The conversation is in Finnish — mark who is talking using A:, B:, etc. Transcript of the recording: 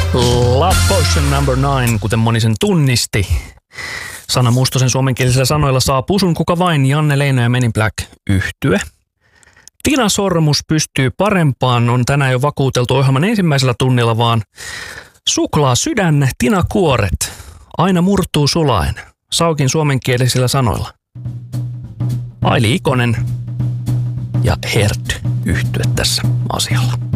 A: Love Potion number 9, kuten moni sen tunnisti. Sanna Mustosen suomenkielisillä sanoilla saapuu sun kuka vain, Janne Leino ja Men in Black -yhtye. Tina Sormus pystyy parempaan, on tänään jo vakuuteltu ohjelman ensimmäisellä tunnilla, vaan suklaa sydän, Tina Kuoret, aina murtuu sulaen, Saukin suomenkielisillä sanoilla. Aili Ikonen ja Hert -yhtye tässä asialla.